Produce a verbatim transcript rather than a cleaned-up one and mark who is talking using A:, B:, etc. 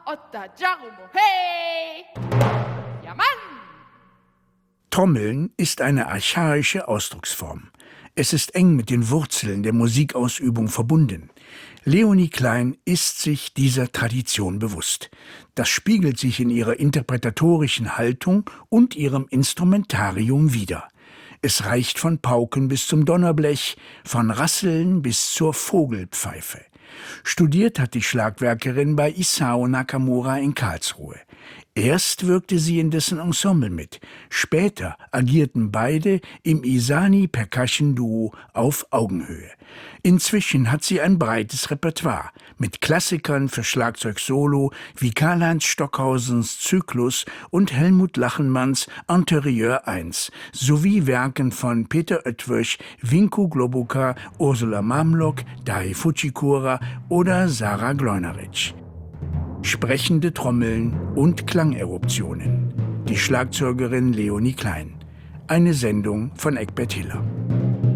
A: Otta Jarumo, hey! Ja, Mann!
B: Trommeln ist eine archaische Ausdrucksform. Es ist eng mit den Wurzeln der Musikausübung verbunden. Leonie Klein ist sich dieser Tradition bewusst. Das spiegelt sich in ihrer interpretatorischen Haltung und ihrem Instrumentarium wider. Es reicht von Pauken bis zum Donnerblech, von Rasseln bis zur Vogelpfeife. Studiert hat die Schlagwerkerin bei Isao Nakamura in Karlsruhe. Erst wirkte sie in dessen Ensemble mit, später agierten beide im Isani Percussion Duo auf Augenhöhe. Inzwischen hat sie ein breites Repertoire mit Klassikern für Schlagzeug-Solo wie Karl-Heinz Stockhausens Zyklus und Helmut Lachenmanns Interieur eins sowie Werken von Peter Oetwösch, Vinko Globoka, Ursula Mamlock, Dai Fujikura oder Sarah Gleunerich. Sprechende Trommeln und Klangeruptionen. Die Schlagzeugerin Leonie Klein. Eine Sendung von Egbert Hiller.